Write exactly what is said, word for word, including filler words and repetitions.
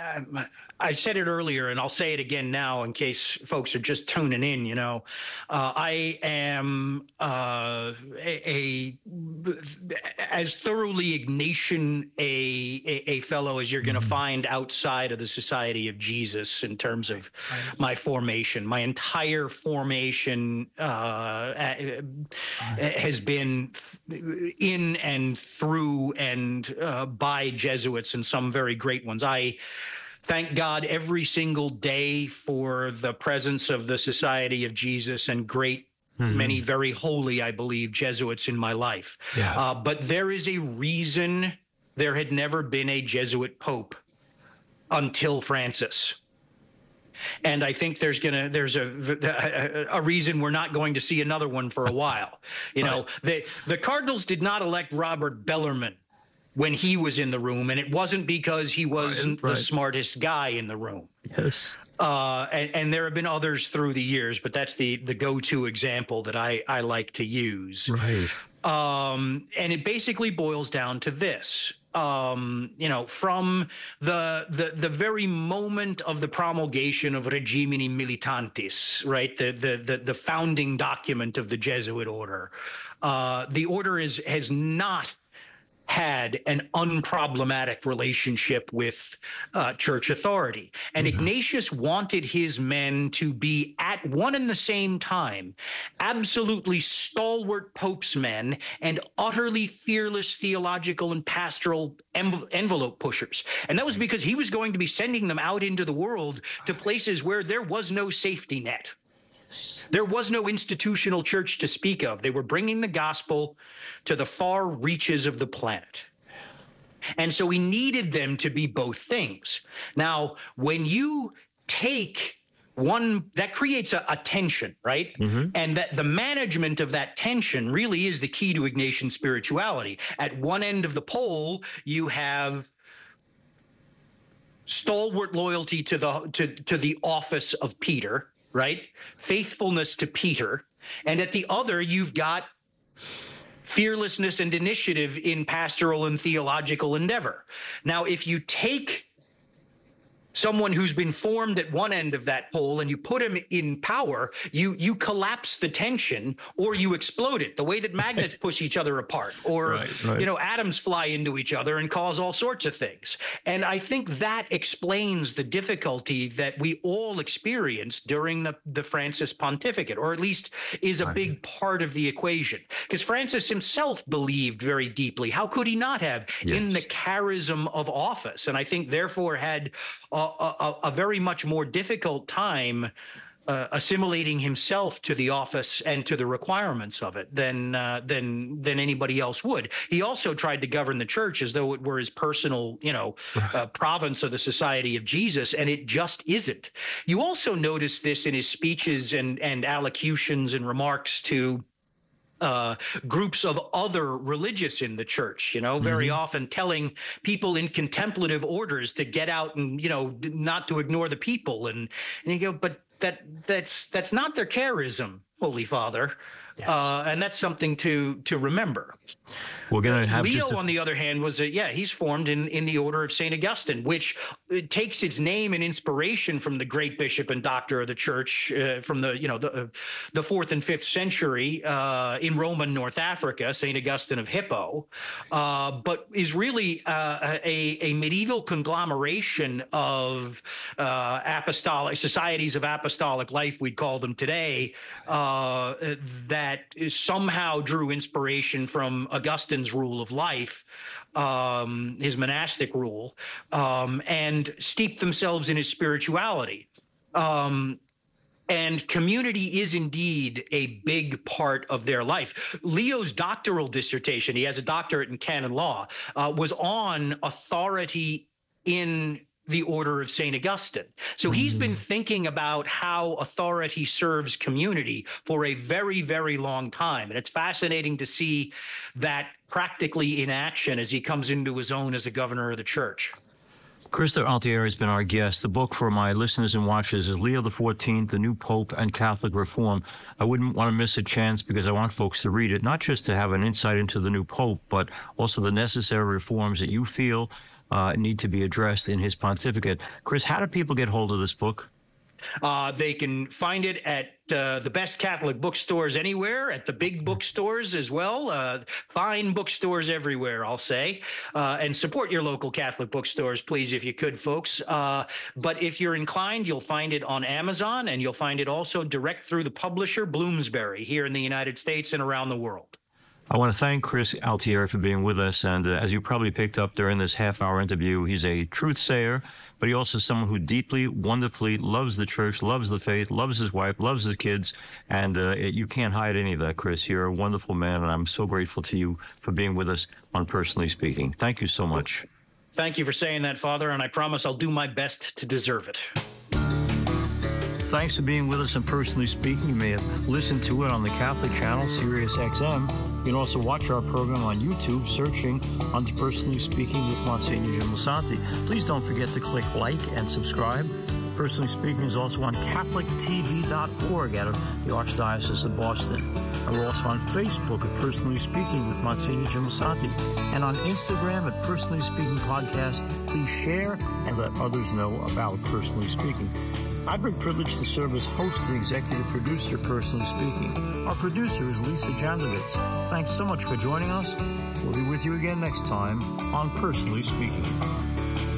I, I said it earlier, and I'll say it again now in case folks are just tuning in. You know, uh, I am uh, a, a as thoroughly Ignatian a, a, a fellow as you're going to find outside of the Society of Jesus in terms of my formation. My entire formation uh, has been in and through and uh, by Jesuits, and some very great ones. I thank God every single day for the presence of the Society of Jesus and great, mm-hmm. many very holy, I believe, Jesuits in my life. Yeah. Uh, but there is a reason there had never been a Jesuit pope until Francis. And I think there's gonna there's a, a a reason we're not going to see another one for a while. You know, the the Cardinals did not elect Robert Bellarmine when he was in the room, and it wasn't because he wasn't right, right. the smartest guy in the room. Yes. Uh, and, and there have been others through the years, but that's the the go-to example that I I like to use. Right. Um, and it basically boils down to this. Um, you know, from the, the the very moment of the promulgation of Regimini Militantis, right, the the the, the founding document of the Jesuit order, uh, the order is has not had an unproblematic relationship with uh, church authority. And mm-hmm. Ignatius wanted his men to be at one and the same time absolutely stalwart Pope's men and utterly fearless theological and pastoral em- envelope pushers. And that was because he was going to be sending them out into the world to places where there was no safety net. There was no institutional church to speak of. They were bringing the gospel to the far reaches of the planet. And so he needed them to be both things. Now, when you take one, that creates a, a tension, right? Mm-hmm. And that the management of that tension really is the key to Ignatian spirituality. At one end of the pole, you have stalwart loyalty to the to, to the office of Peter, right? Faithfulness to Peter. And at the other, you've got fearlessness and initiative in pastoral and theological endeavor. Now, if you take someone who's been formed at one end of that pole and you put him in power, you you collapse the tension or you explode it, the way that magnets push each other apart, or right, right. you know, atoms fly into each other and cause all sorts of things. And I think that explains the difficulty that we all experienced during the, the Francis pontificate, or at least is a right. big part of the equation. Because Francis himself believed very deeply, how could he not have, yes. in the charism of office? And I think therefore had a, a, a very much more difficult time uh, assimilating himself to the office and to the requirements of it than uh, than than anybody else would. He also tried to govern the church as though it were his personal, you know, uh, province of the Society of Jesus, and it just isn't. You also notice this in his speeches and and allocutions and remarks to Uh, groups of other religious in the church, you know, very mm-hmm. often telling people in contemplative orders to get out and, you know, not to ignore the people. And, and you go, but that that's that's not their charism, Holy Father. Yes. Uh, and that's something to to remember. We're going to have Leo, just a... on the other hand, was a, yeah, he's formed in, in the order of Saint Augustine, which it takes its name and inspiration from the great bishop and doctor of the church uh, from the, you know, the uh, the fourth and fifth century uh, in Roman North Africa, Saint Augustine of Hippo, uh, but is really uh, a, a medieval conglomeration of uh, apostolic societies of apostolic life, we'd call them today, uh, that somehow drew inspiration from Augustine rule of life, um, his monastic rule, um, and steeped themselves in his spirituality. Um, and community is indeed a big part of their life. Leo's doctoral dissertation, he has a doctorate in canon law, uh, was on authority in the order of Saint Augustine. So he's been thinking about how authority serves community for a very, very long time. And it's fascinating to see that practically in action as he comes into his own as a governor of the church. Krista Altieri has been our guest. The book for my listeners and watchers is Leo the fourteenth, The New Pope and Catholic Reform. I wouldn't want to miss a chance because I want folks to read it, not just to have an insight into the new Pope, but also the necessary reforms that you feel uh, need to be addressed in his pontificate. Chris, how do people get hold of this book? Uh, they can find it at uh, the best Catholic bookstores anywhere, at the big bookstores as well. Uh, fine bookstores everywhere, I'll say. Uh, and support your local Catholic bookstores, please, if you could, folks. Uh, but if you're inclined, you'll find it on Amazon, and you'll find it also direct through the publisher, Bloomsbury, here in the United States and around the world. I want to thank Chris Altieri for being with us. And uh, as you probably picked up during this half-hour interview, he's a truth sayer, but he also is someone who deeply, wonderfully loves the church, loves the faith, loves his wife, loves his kids. And uh, it, you can't hide any of that, Chris. You're a wonderful man, and I'm so grateful to you for being with us on Personally Speaking. Thank you so much. Thank you for saying that, Father, and I promise I'll do my best to deserve it. Thanks for being with us on Personally Speaking. You may have listened to it on the Catholic channel, Sirius X M. You can also watch our program on YouTube, searching under Personally Speaking with Monsignor Jim Lisante. Please don't forget to click like and subscribe. Personally Speaking is also on Catholic T V dot org out of the Archdiocese of Boston. And we're also on Facebook at Personally Speaking with Monsignor Jim Lisante. And on Instagram at Personally Speaking Podcast. Please share and let others know about Personally Speaking. I've been privileged to serve as host and executive producer, Personally Speaking. Our producer is Lisa Jandovitz. Thanks so much for joining us. We'll be with you again next time on Personally Speaking.